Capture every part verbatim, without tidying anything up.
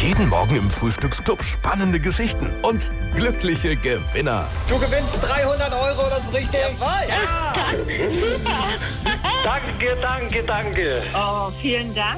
Jeden Morgen im Frühstücksclub spannende Geschichten und glückliche Gewinner. Du gewinnst dreihundert Euro, das ist richtig. Jawohl. Ja. Danke, danke, danke. Oh, vielen Dank.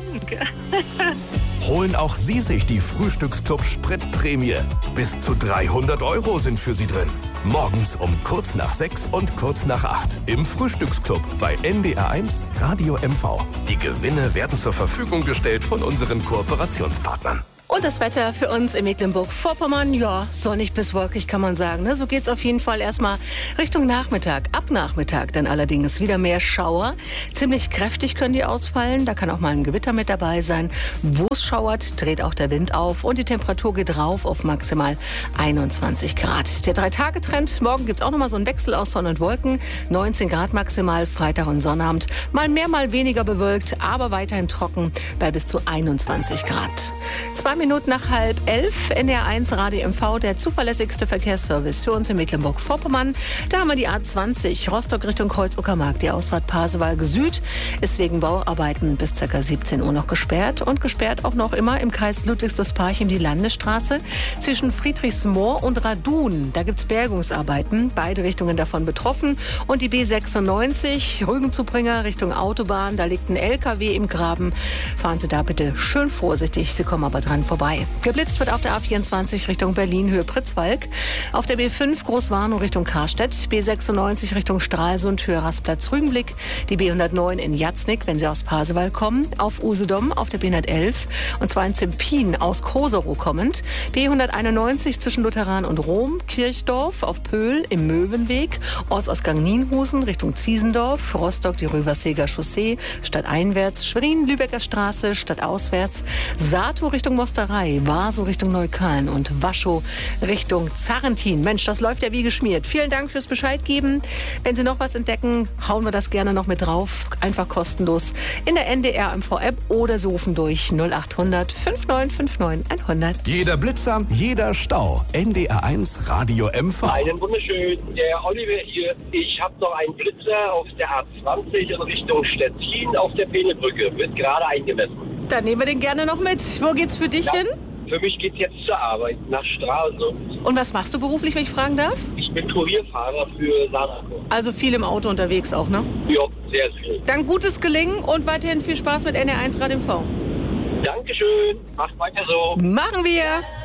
Holen auch Sie sich die Frühstücksclub Spritprämie. Bis zu dreihundert Euro sind für Sie drin. Morgens um kurz nach sechs und kurz nach acht im Frühstücksclub bei N D R eins Radio M V. Die Gewinne werden zur Verfügung gestellt von unseren Kooperationspartnern. Und das Wetter für uns in Mecklenburg-Vorpommern, ja, sonnig bis wolkig kann man sagen. Ne? So geht's auf jeden Fall erstmal Richtung Nachmittag. Ab Nachmittag dann allerdings wieder mehr Schauer. Ziemlich kräftig können die ausfallen. Da kann auch mal ein Gewitter mit dabei sein. Wo es schauert, dreht auch der Wind auf. Und die Temperatur geht rauf auf maximal einundzwanzig Grad. Der Drei-Tage-Trend. Morgen gibt's auch nochmal so einen Wechsel aus Sonne und Wolken. neunzehn Grad maximal, Freitag und Sonnabend. Mal mehr, mal weniger bewölkt, aber weiterhin trocken bei bis zu einundzwanzig Grad. Zwei Minuten nach halb elf, N D R eins Radio M V, der zuverlässigste Verkehrsservice für uns in Mecklenburg-Vorpommern. Da haben wir die A zwanzig, Rostock Richtung Kreuz-Uckermark. Die Ausfahrt Pasewalk Süd ist wegen Bauarbeiten bis ca. siebzehn Uhr noch gesperrt. Und gesperrt auch noch immer im Kreis Ludwigsdorf-Parchim die Landesstraße zwischen Friedrichsmoor und Radun. Da gibt es Bergungsarbeiten, beide Richtungen davon betroffen. Und die B sechsundneunzig, Rügenzubringer Richtung Autobahn, da liegt ein L K W im Graben. Fahren Sie da bitte schön vorsichtig, Sie kommen aber dran vorbei. Geblitzt wird auf der A vierundzwanzig Richtung Berlin, Höhe Pritzwalk. Auf der B fünf Großwarnow Richtung Karstedt. B sechsundneunzig Richtung Stralsund, Höhe Rastplatz Rügenblick. Die B hundertneun in Jatznick, wenn Sie aus Pasewalk kommen. Auf Usedom auf der B hundertelf. Und zwar in Zempin aus Kroserow kommend. B hunderteinundneunzig zwischen Lutheran und Rom. Kirchdorf auf Pöhl im Möwenweg. Ortsausgang Nienhusen Richtung Ziesendorf. Rostock die Röverseger Chaussee. Stadteinwärts. Schwerin, Lübecker Straße. Stadtauswärts. Sato Richtung Mosterei, Vaso Richtung Neukölln und Waschow Richtung Zarrentin. Mensch, das läuft ja wie geschmiert. Vielen Dank fürs Bescheid geben. Wenn Sie noch was entdecken, hauen wir das gerne noch mit drauf. Einfach kostenlos in der N D R M V-App oder Sie rufen durch null acht hundert fünf neun fünf neun hundert. Jeder Blitzer, jeder Stau. N D R eins Radio M V. Einen wunderschönen, der Oliver hier. Ich habe noch einen Blitzer auf der A zwanzig in Richtung Stettin auf der Peenebrücke. Wird gerade eingemessen. Dann nehmen wir den gerne noch mit. Wo geht's für dich Ja. hin? Für mich geht's jetzt zur Arbeit, nach Stralsund. Und was machst du beruflich, wenn ich fragen darf? Ich bin Kurierfahrer für Sanaco. Also viel im Auto unterwegs auch, ne? Ja, sehr viel. Dann gutes Gelingen und weiterhin viel Spaß mit N D R eins Radio M V. Dankeschön, macht weiter so. Machen wir!